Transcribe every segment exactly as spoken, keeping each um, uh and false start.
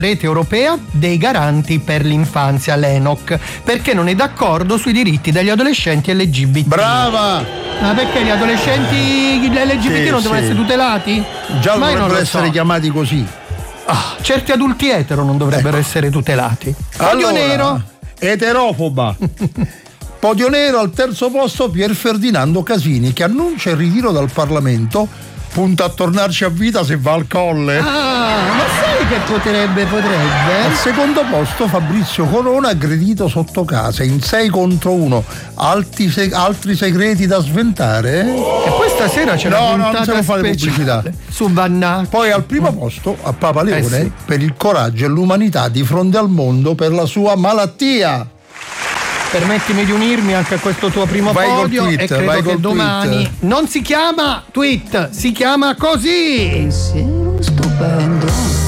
Rete europea dei garanti per l'infanzia, l'E N O C, perché non è d'accordo sui diritti degli adolescenti L G B T. Brava! Ma perché gli adolescenti L G B T sì, non devono sì. essere tutelati? Già Ma dovrebbero essere so. chiamati così. Ah, certi adulti etero non dovrebbero ecco. essere tutelati. Podio allora, nero. Eterofoba. Podio nero al terzo posto Pier Ferdinando Casini, che annuncia il ritiro dal Parlamento. Punta a tornarci a vita se va al colle. Ah, ma sai che potrebbe, potrebbe? Al secondo posto Fabrizio Corona, aggredito sotto casa in sei contro uno. Alti se- altri segreti da sventare? E poi stasera c'è no, una no, non puntata fare pubblicità. Su Vanna. Poi al primo posto a Papa Leone eh sì. per il coraggio e l'umanità di fronte al mondo per la sua malattia. Permettimi di unirmi anche a questo tuo primo vai podio tweet, e credo vai che domani tweet. non si chiama tweet, si chiama così. Pensiero stupendo.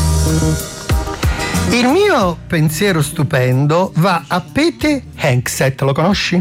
Il mio pensiero stupendo va a Pete Hegseth, lo conosci?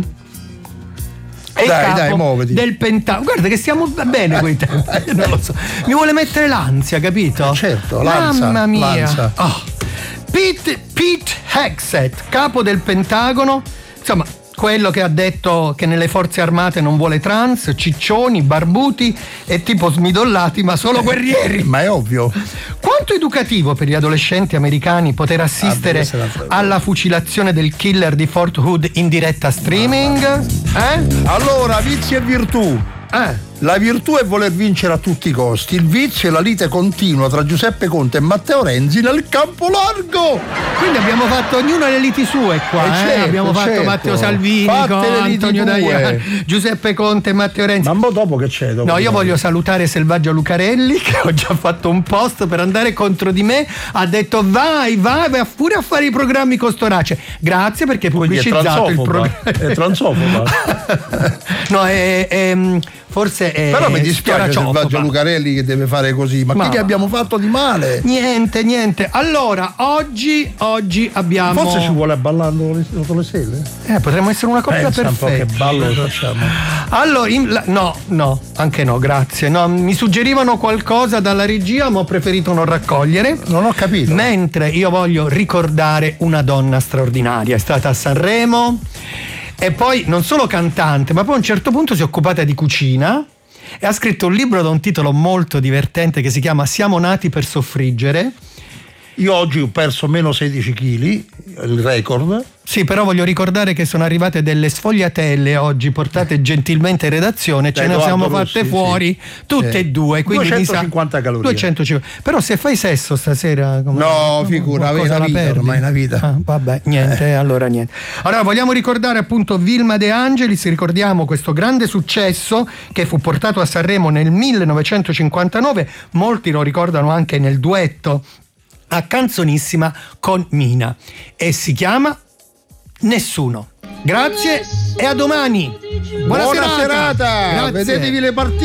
È Dai, il capo dai, muoviti. del Pentagono. Guarda che stiamo bene quei tempi. Non lo so. Mi vuole mettere l'ansia, capito? Certo, l'ansia. Mamma mia. L'ansia. Oh. Pete, Pete Hegseth, capo del Pentagono. Insomma, quello che ha detto che nelle forze armate non vuole trans, ciccioni, barbuti e tipo smidollati, ma solo guerrieri. Ma è ovvio. Quanto educativo per gli adolescenti americani poter assistere ah, alla fucilazione del killer di Fort Hood in diretta streaming? Eh? Allora, vizi e virtù. Eh. La virtù è voler vincere a tutti i costi, il vizio è la lite continua tra Giuseppe Conte e Matteo Renzi nel campo largo. Quindi abbiamo fatto ognuno le liti sue qua, eh eh? certo, abbiamo fatto certo. Matteo Salvini, con Antonio D'Aià, Giuseppe Conte e Matteo Renzi. Ma dopo che c'è? Dopo no, io dopo. voglio salutare Selvaggio Lucarelli, che ho già fatto un post per andare contro di me, ha detto vai, vai, vai pure a fare i programmi con Storace. Grazie perché hai pubblicizzato il programma. È transofoba. No, è, è forse è però mi dispiace Selvaggio Lucarelli che deve fare così, ma, ma che gli abbiamo fatto di male? Niente, niente. Allora, oggi oggi abbiamo forse ci vuole ballando sotto le stelle? Eh, potremmo essere una coppia Pensa perfetta. un po' che ballo facciamo. Allora, in, la, no, no, anche no, grazie. No, mi suggerivano qualcosa dalla regia, ma ho preferito non raccogliere. Non ho capito. Mentre io voglio ricordare una donna straordinaria, è stata a Sanremo. E poi non solo cantante, ma poi a un certo punto si è occupata di cucina e ha scritto un libro da un titolo molto divertente che si chiama Siamo nati per soffriggere. Io oggi ho perso meno sedici chili, il record. Sì, però voglio ricordare che sono arrivate delle sfogliatelle oggi portate gentilmente in redazione, ce ne siamo fatte Rossi, fuori sì. tutte sì. e due, quindi duecentocinquanta mi sa, calorie. duecentocinquanta. Però se fai sesso stasera come, no, figura, avevi una vita ormai una vita. Ah, vabbè, niente, eh. allora niente. Allora vogliamo ricordare appunto Vilma De Angelis, ricordiamo questo grande successo che fu portato a Sanremo nel millenovecentocinquantanove, molti lo ricordano anche nel duetto a Canzonissima con Mina e si chiama Nessuno. Grazie e a domani. Buona, Buona serata. serata. Grazie. Vedetevi le partite.